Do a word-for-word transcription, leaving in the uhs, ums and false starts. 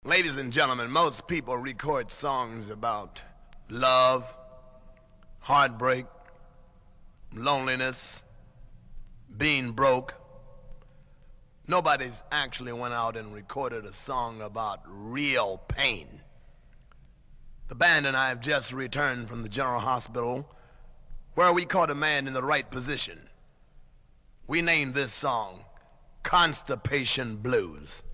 Ladies and gentlemen, most people record songs about love, heartbreak, loneliness, being broke. Nobody's actually went out and recorded a song about real pain. The band and I have just returned from the General Hospital where we caught a man in the right position. We named this song Constipation Blues.